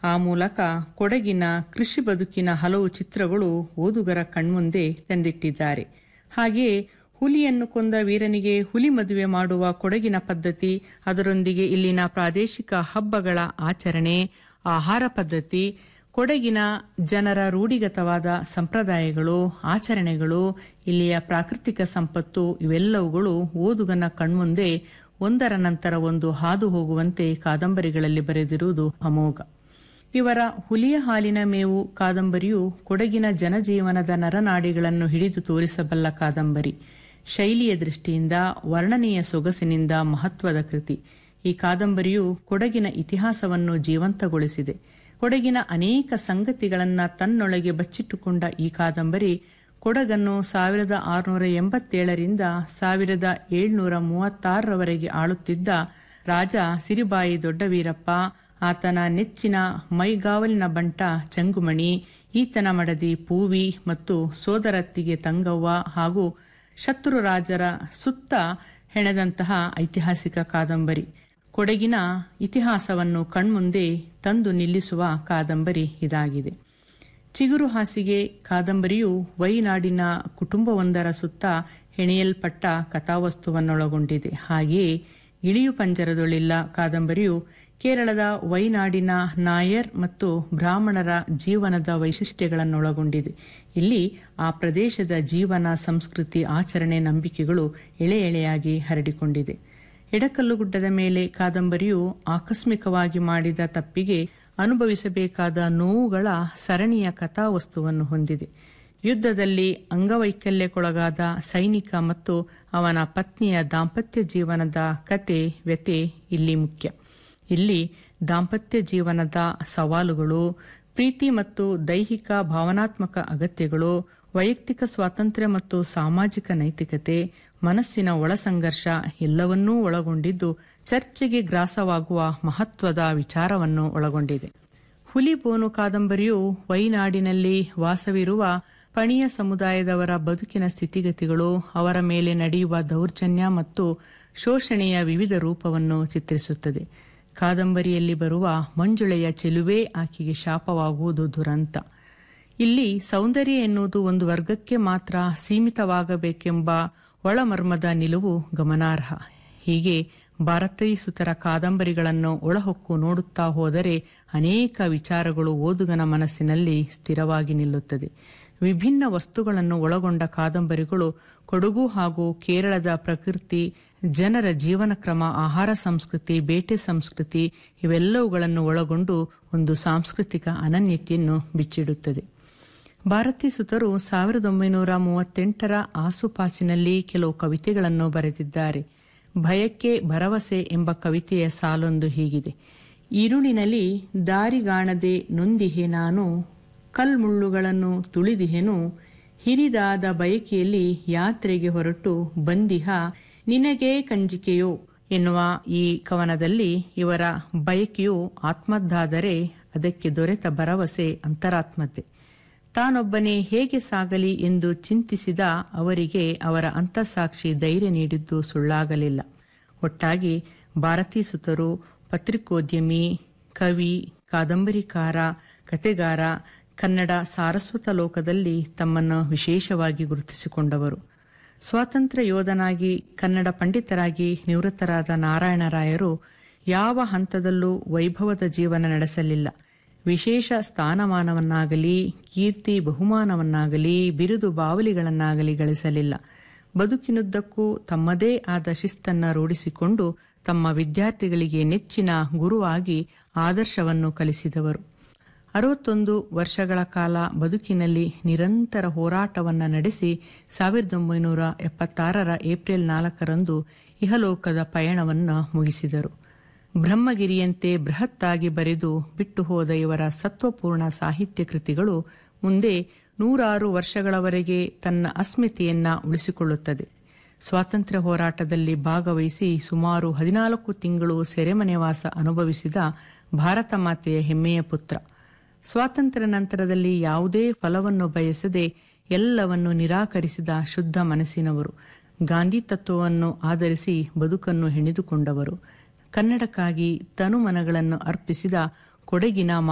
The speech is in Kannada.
ಆ ಮೂಲಕ ಕೊಡಗಿನ ಕೃಷಿ ಬದುಕಿನ ಹಲವು ಚಿತ್ರಗಳು ಓದುಗರ ಕಣ್ಮುಂದೆ ತಂದಿಟ್ಟಿದ್ದಾರೆ. ಹಾಗೆಯೇ ಹುಲಿಯನ್ನು ಕೊಂದ ವೀರನಿಗೆ ಹುಲಿ ಮದುವೆ ಮಾಡುವ ಕೊಡಗಿನ ಪದ್ಧತಿ, ಅದರೊಂದಿಗೆ ಇಲ್ಲಿನ ಪ್ರಾದೇಶಿಕ ಹಬ್ಬಗಳ ಆಚರಣೆ, ಆಹಾರ ಪದ್ಧತಿ, ಕೊಡಗಿನ ಜನರ ರೂಢಿಗತವಾದ ಸಂಪ್ರದಾಯಗಳು, ಆಚರಣೆಗಳು, ಇಲ್ಲಿಯ ಪ್ರಾಕೃತಿಕ ಸಂಪತ್ತು ಇವೆಲ್ಲವುಗಳು ಓದುಗನ ಕಣ್ಮುಂದೆ ಒಂದರ ನಂತರ ಒಂದು ಹಾದು ಹೋಗುವಂತೆ ಕಾದಂಬರಿಗಳಲ್ಲಿ ಬರೆದಿರುವುದು ಅಮೋಘ. ಇವರ ಹುಲಿಯ ಹಾಲಿನ ಮೇವು ಕಾದಂಬರಿಯು ಕೊಡಗಿನ ಜನಜೀವನದ ನರನಾಡಿಗಳನ್ನು ಹಿಡಿದು ತೋರಿಸಬಲ್ಲ ಕಾದಂಬರಿ. ಶೈಲಿಯ ದೃಷ್ಟಿಯಿಂದ, ವರ್ಣನೆಯ ಸೊಗಸಿನಿಂದ ಮಹತ್ವದ ಕೃತಿ. ಈ ಕಾದಂಬರಿಯು ಕೊಡಗಿನ ಇತಿಹಾಸವನ್ನು ಜೀವಂತಗೊಳಿಸಿದೆ. ಕೊಡಗಿನ ಅನೇಕ ಸಂಗತಿಗಳನ್ನು ತನ್ನೊಳಗೆ ಬಚ್ಚಿಟ್ಟುಕೊಂಡ ಈ ಕಾದಂಬರಿ ಕೊಡಗನ್ನು 1687ರಿಂದ 1736ರವರೆಗೆ ಆಳುತ್ತಿದ್ದ ರಾಜ ಸಿರಿಬಾಯಿ ದೊಡ್ಡವೀರಪ್ಪ, ಆತನ ನೆಚ್ಚಿನ ಮೈಗಾವಲಿನ ಬಂಟ ಚಂಗುಮಣಿ, ಈತನ ಮಡದಿ ಪೂವಿ ಮತ್ತು ಸೋದರತ್ತಿಗೆ ತಂಗವ್ವ ಹಾಗೂ ಶತ್ರು ರಾಜರ ಸುತ್ತ ಹೆಣೆದಂತಹ ಐತಿಹಾಸಿಕ ಕಾದಂಬರಿ. ಕೊಡಗಿನ ಇತಿಹಾಸವನ್ನು ಕಣ್ಮುಂದೆ ತಂದು ನಿಲ್ಲಿಸುವ ಕಾದಂಬರಿ ಇದಾಗಿದೆ. ಚಿಗುರು ಹಾಸಿಗೆ ಕಾದಂಬರಿಯು ವೈನಾಡಿನ ಕುಟುಂಬವೊಂದರ ಸುತ್ತ ಹೆಣೆಯಲ್ಪಟ್ಟ ಕಥಾವಸ್ತುವನ್ನೊಳಗೊಂಡಿದೆ. ಹಾಗೆಯೇ ಇಳಿಯು ಪಂಜರದೊಳಿಲ್ಲ ಕಾದಂಬರಿಯು ಕೇರಳದ ವೈನಾಡಿನ ನಾಯರ್ ಮತ್ತು ಬ್ರಾಹ್ಮಣರ ಜೀವನದ ವೈಶಿಷ್ಟ್ಯಗಳನ್ನೊಳಗೊಂಡಿದೆ. ಇಲ್ಲಿ ಆ ಪ್ರದೇಶದ ಜೀವನ, ಸಂಸ್ಕೃತಿ, ಆಚರಣೆ, ನಂಬಿಕೆಗಳು ಎಳೆ ಎಳೆಯಾಗಿ ಹರಡಿಕೊಂಡಿದೆ. ಎಡಕಲ್ಲುಗುಡ್ಡದ ಮೇಲೆ ಕಾದಂಬರಿಯು ಆಕಸ್ಮಿಕವಾಗಿ ಮಾಡಿದ ತಪ್ಪಿಗೆ ಅನುಭವಿಸಬೇಕಾದ ನೋವುಗಳ ಸರಣಿಯ ಕಥಾವಸ್ತುವನ್ನು ಹೊಂದಿದೆ. ಯುದ್ಧದಲ್ಲಿ ಅಂಗವೈಕಲ್ಯಕ್ಕೊಳಗಾದ ಸೈನಿಕ ಮತ್ತು ಅವನ ಪತ್ನಿಯ ದಾಂಪತ್ಯ ಜೀವನದ ಕತೆ, ವ್ಯತೆ ಇಲ್ಲಿ ಮುಖ್ಯ. ಇಲ್ಲಿ ದಾಂಪತ್ಯ ಜೀವನದ ಸವಾಲುಗಳು, ಪ್ರೀತಿ ಮತ್ತು ದೈಹಿಕ ಭಾವನಾತ್ಮಕ ಅಗತ್ಯಗಳು, ವೈಯಕ್ತಿಕ ಸ್ವಾತಂತ್ರ್ಯ ಮತ್ತು ಸಾಮಾಜಿಕ ನೈತಿಕತೆ, ಮನಸ್ಸಿನ ಒಳಸಂಘರ್ಷ ಎಲ್ಲವನ್ನೂ ಒಳಗೊಂಡಿದ್ದು ಚರ್ಚೆಗೆ ಗ್ರಾಸವಾಗುವ ಮಹತ್ವದ ವಿಚಾರವನ್ನು ಒಳಗೊಂಡಿದೆ. ಹುಲಿಬೋನು ಕಾದಂಬರಿಯು ವೈನಾಡಿನಲ್ಲಿ ವಾಸವಿರುವ ಪಣಿಯ ಸಮುದಾಯದವರ ಬದುಕಿನ ಸ್ಥಿತಿಗತಿಗಳು, ಅವರ ಮೇಲೆ ನಡೆಯುವ ದೌರ್ಜನ್ಯ ಮತ್ತು ಶೋಷಣೆಯ ವಿವಿಧ ರೂಪವನ್ನು ಚಿತ್ರಿಸುತ್ತದೆ. ಕಾದಂಬರಿಯಲ್ಲಿ ಬರುವ ಮಂಜುಳೆಯ ಚೆಲುವೆ ಆಕೆಗೆ ಶಾಪವಾಗುವುದು ದುರಂತ. ಇಲ್ಲಿ ಸೌಂದರ್ಯ ಎನ್ನುವುದು ಒಂದು ವರ್ಗಕ್ಕೆ ಮಾತ್ರ ಸೀಮಿತವಾಗಬೇಕೆಂಬ ಒಳಮರ್ಮದ ನಿಲುವು ಗಮನಾರ್ಹ. ಹೀಗೆ ಭಾರತೀ ಸುತರ ಕಾದಂಬರಿಗಳನ್ನು ಒಳಹೊಕ್ಕು ನೋಡುತ್ತಾ ಹೋದರೆ ಅನೇಕ ವಿಚಾರಗಳು ಓದುಗನ ಮನಸ್ಸಿನಲ್ಲಿ ಸ್ಥಿರವಾಗಿ ನಿಲ್ಲುತ್ತದೆ. ವಿಭಿನ್ನ ವಸ್ತುಗಳನ್ನು ಒಳಗೊಂಡ ಕಾದಂಬರಿಗಳು ಕೊಡಗು ಹಾಗೂ ಕೇರಳದ ಪ್ರಕೃತಿ, ಜನರ ಜೀವನ ಕ್ರಮ, ಆಹಾರ ಸಂಸ್ಕೃತಿ, ಬೇಟೆ ಸಂಸ್ಕೃತಿ ಇವೆಲ್ಲವುಗಳನ್ನು ಒಳಗೊಂಡು ಒಂದು ಸಾಂಸ್ಕೃತಿಕ ಅನನ್ಯತೆಯನ್ನು ಬಿಚ್ಚಿಡುತ್ತದೆ. ಭಾರತೀ ಸುತರು 1938ರ ಆಸುಪಾಸಿನಲ್ಲಿ ಕೆಲವು ಕವಿತೆಗಳನ್ನು ಬರೆದಿದ್ದಾರೆ. ಭಯಕ್ಕೆ ಭರವಸೆ ಎಂಬ ಕವಿತೆಯ ಸಾಲೊಂದು ಹೀಗಿದೆ: ഇരുಳಿನಲ್ಲಿ ದಾರಿಗಾಣದೆ ನೊಂದಿಹೆ ನಾನು, ಕಲ್ಮುಳ್ಳುಗಳನ್ನು ತುಳಿದಿಹೆನು, ಹಿರಿದಾದ ಬಯಕೆಯಲ್ಲಿ ಯಾತ್ರೆಗೆ ಹೊರಟು ಬಂದಿಹ, ನಿನಗೇ ಕಂಜಿಕೆಯೋ ಎನ್ನುವ ಈ ಕವನದಲ್ಲಿ ಇವರ ಬಯಕೆಯು ಆತ್ಮದ್ದಾದರೆ ಅದಕ್ಕೆ ದೊರೆತ ಭರವಸೆ ಅಂತರಾತ್ಮದ್ದೇ. ತಾನೊಬ್ಬನೇ ಹೇಗೆ ಸಾಗಲಿ ಎಂದು ಚಿಂತಿಸಿದ ಅವರಿಗೆ ಅವರ ಅಂತಃಸಾಕ್ಷಿ ಧೈರ್ಯ ನೀಡಿದ್ದು ಸುಳ್ಳಾಗಲಿಲ್ಲ. ಒಟ್ಟಾಗಿ ಭಾರತೀ ಸುತರು ಪತ್ರಿಕೋದ್ಯಮಿ, ಕವಿ, ಕಾದಂಬರಿಕಾರ, ಕತೆಗಾರ, ಕನ್ನಡ ಸಾರಸ್ವತ ಲೋಕದಲ್ಲಿ ತಮ್ಮನ್ನು ವಿಶೇಷವಾಗಿ ಗುರುತಿಸಿಕೊಂಡವರು. ಸ್ವಾತಂತ್ರ್ಯ ಯೋಧನಾಗಿ, ಕನ್ನಡ ಪಂಡಿತರಾಗಿ ನಿವೃತ್ತರಾದ ನಾರಾಯಣರಾಯರು ಯಾವ ಹಂತದಲ್ಲೂ ವೈಭವದ ಜೀವನ ನಡೆಸಲಿಲ್ಲ. ವಿಶೇಷ ಸ್ಥಾನಮಾನವನ್ನಾಗಲಿ, ಕೀರ್ತಿ ಬಹುಮಾನವನ್ನಾಗಲಿ, ಬಿರುದು ಬಾವಲಿಗಳನ್ನಾಗಲಿ ಗಳಿಸಲಿಲ್ಲ. ಬದುಕಿನುದ್ದಕ್ಕೂ ತಮ್ಮದೇ ಆದ ಶಿಸ್ತನ್ನು ರೂಢಿಸಿಕೊಂಡು ತಮ್ಮ ವಿದ್ಯಾರ್ಥಿಗಳಿಗೆ ನೆಚ್ಚಿನ ಗುರುವಾಗಿ ಆದರ್ಶವನ್ನು ಕಲಿಸಿದವರು. 61 ವರ್ಷಗಳ ಕಾಲ ಬದುಕಿನಲ್ಲಿ ನಿರಂತರ ಹೋರಾಟವನ್ನು ನಡೆಸಿ 1976ರ ಏಪ್ರಿಲ್ 4ರಂದು ಇಹಲೋಕದ ಪಯಣವನ್ನು ಮುಗಿಸಿದರು. ಬ್ರಹ್ಮಗಿರಿಯಂತೆ ಬೃಹತ್ತಾಗಿ ಬರೆದು ಬಿಟ್ಟು ಹೋದ ಇವರ ಸತ್ವಪೂರ್ಣ ಸಾಹಿತ್ಯ ಕೃತಿಗಳು ಮುಂದೆ 106 ವರ್ಷಗಳವರೆಗೆ ತನ್ನ ಅಸ್ಮಿತೆಯನ್ನ ಉಳಿಸಿಕೊಳ್ಳುತ್ತದೆ. ಸ್ವಾತಂತ್ರ್ಯ ಹೋರಾಟದಲ್ಲಿ ಭಾಗವಹಿಸಿ ಸುಮಾರು 14 ತಿಂಗಳು ಸೆರೆಮನೆವಾಸ ಅನುಭವಿಸಿದ ಭಾರತ ಮಾತೆಯ ಹೆಮ್ಮೆಯ ಪುತ್ರ. ಸ್ವಾತಂತ್ರ್ಯ ನಂತರದಲ್ಲಿ ಯಾವುದೇ ಫಲವನ್ನು ಬಯಸದೆ ಎಲ್ಲವನ್ನು ನಿರಾಕರಿಸಿದ ಶುದ್ಧ ಮನಸ್ಸಿನವರು. ಗಾಂಧಿ ತತ್ವವನ್ನು ಆಧರಿಸಿ ಬದುಕನ್ನು ಹೆಣೆದುಕೊಂಡವರು. ಕನ್ನಡಕ್ಕಾಗಿ ತನುಮನಗಳನ್ನು ಅರ್ಪಿಸಿದ ಕೊಡಗಿನ